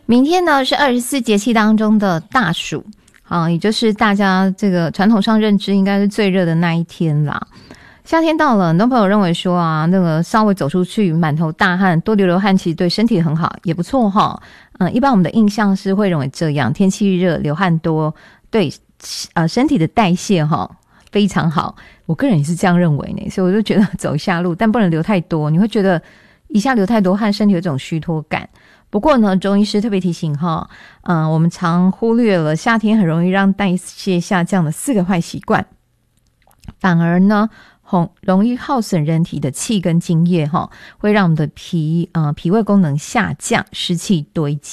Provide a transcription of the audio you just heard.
明天呢是24节气当中的大暑也就是大家这个传统上认知应该是最热的那一天啦。夏天到了，很多朋友认为说那个稍微走出去满头大汗多流汗其实对身体很好，也不错一般我们的印象是会认为这样，天气热流汗多对身体的代谢非常好，我个人也是这样认为呢，所以我就觉得走一下路，但不能流太多，你会觉得一下流太多汗，身体有这种虚脱感。不过呢，中医师特别提醒我们常忽略了夏天很容易让代谢下降的4个坏习惯，反而呢容易耗损人体的气跟津液会让我们的脾胃功能下降，湿气堆积。